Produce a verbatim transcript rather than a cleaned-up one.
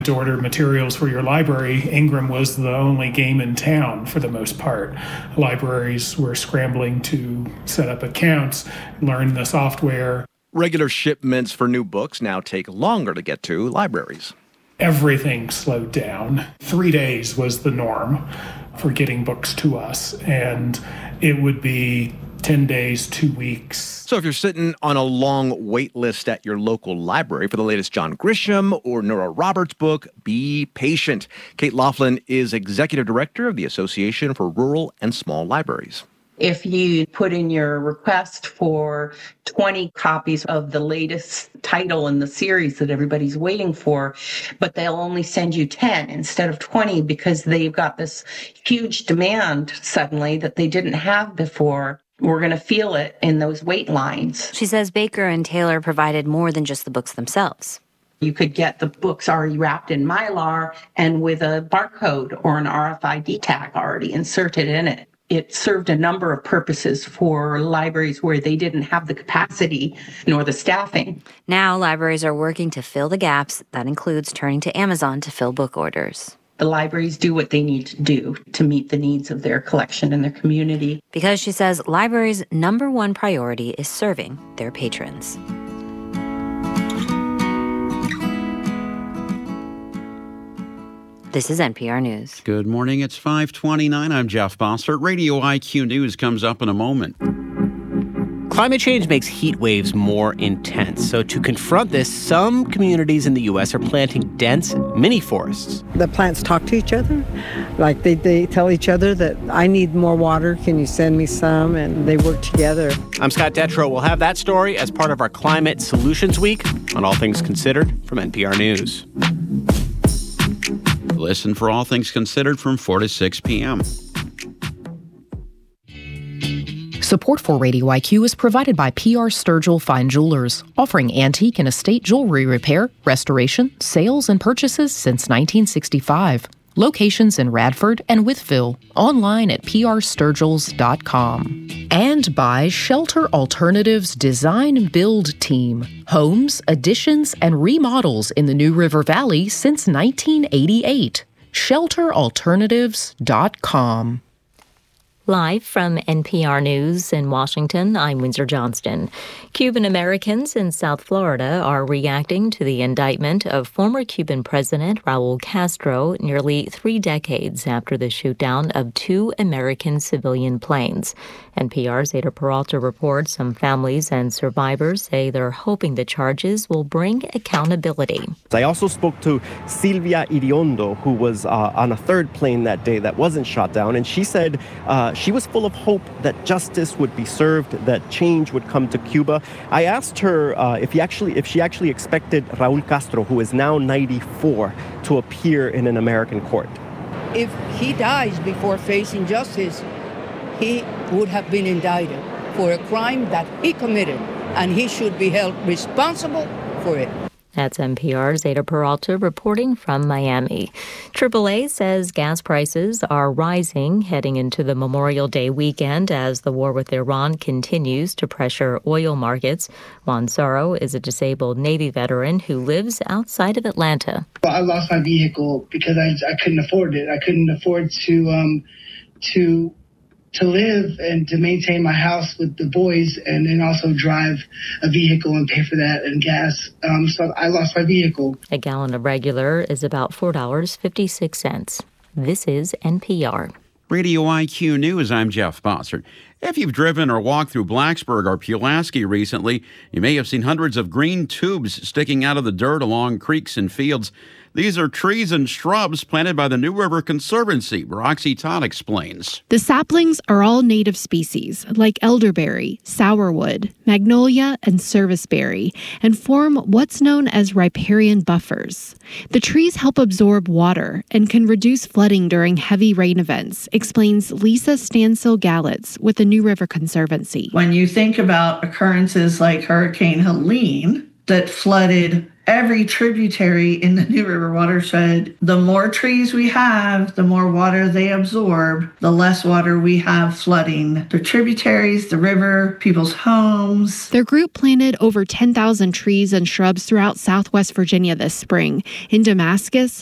to order materials for your library, Ingram was the only game in town for the most part. Libraries were scrambling to set up accounts, learn the software. Regular shipments for new books now take longer to get to libraries. Everything slowed down. Three days was the norm for getting books to us, and it would be ten days, two weeks. So if you're sitting on a long wait list at your local library for the latest John Grisham or Nora Roberts book, be patient. Kate Laughlin is executive director of the Association for Rural and Small Libraries. If you put in your request for twenty copies of the latest title in the series that everybody's waiting for, but they'll only send you ten instead of twenty because they've got this huge demand suddenly that they didn't have before, we're going to feel it in those wait lines. She says Baker and Taylor provided more than just the books themselves. You could get the books already wrapped in Mylar and with a barcode or an R F I D tag already inserted in it. It served a number of purposes for libraries where they didn't have the capacity nor the staffing. Now libraries are working to fill the gaps. That includes turning to Amazon to fill book orders. The libraries do what they need to do to meet the needs of their collection and their community. Because she says libraries' number one priority is serving their patrons. This is N P R News. Good morning. It's five twenty-nine. I'm Jeff Bossert. Radio I Q News comes up in a moment. Climate change makes heat waves more intense. So to confront this, some communities in the U S are planting dense mini forests. The plants talk to each other. Like they, they tell each other that I need more water. Can you send me some? And they work together. I'm Scott Detrow. We'll have that story as part of our Climate Solutions Week on All Things Considered from N P R News. Listen for All Things Considered from four to six p.m. Support for Radio I Q is provided by P R Sturgill Fine Jewelers, offering antique and estate jewelry repair, restoration, sales, and purchases since nineteen sixty-five. Locations in Radford and Wytheville. Online at p r sturgills dot com. And by Shelter Alternatives Design Build Team. Homes, additions, and remodels in the New River Valley since nineteen eighty-eight. shelter alternatives dot com. Live from N P R News in Washington, I'm Windsor Johnston. Cuban Americans in South Florida are reacting to the indictment of former Cuban President Raul Castro nearly three decades after the shootdown of two American civilian planes. N P R's Ada Peralta reports some families and survivors say they're hoping the charges will bring accountability. I also spoke to Silvia Iriondo, who was uh, on a third plane that day that wasn't shot down, and she said uh, she was full of hope that justice would be served, that change would come to Cuba. I asked her uh, if he actually, if she actually expected Raul Castro, who is now ninety-four, to appear in an American court. If he dies before facing justice, he would have been indicted for a crime that he committed, and he should be held responsible for it. That's N P R's Ada Peralta reporting from Miami. triple A says gas prices are rising heading into the Memorial Day weekend as the war with Iran continues to pressure oil markets. Juan Sorrow is a disabled Navy veteran who lives outside of Atlanta. I lost my vehicle because I, I couldn't afford it. I couldn't afford to um, to to live and to maintain my house with the boys and then also drive a vehicle and pay for that and gas. Um, so I lost my vehicle. A gallon of regular is about four dollars and fifty-six cents. This is N P R. Radio I Q News, I'm Jeff Bossert. If you've driven or walked through Blacksburg or Pulaski recently, you may have seen hundreds of green tubes sticking out of the dirt along creeks and fields. These are trees and shrubs planted by the New River Conservancy, Roxy Todd explains. The saplings are all native species, like elderberry, sourwood, magnolia, and serviceberry, and form what's known as riparian buffers. The trees help absorb water and can reduce flooding during heavy rain events, explains Lisa Stansel-Galitz with the New River Conservancy. When you think about occurrences like Hurricane Helene that flooded every tributary in the New River watershed, the more trees we have, the more water they absorb, the less water we have flooding the tributaries, the river, people's homes. Their group planted over ten thousand trees and shrubs throughout southwest Virginia this spring. In Damascus,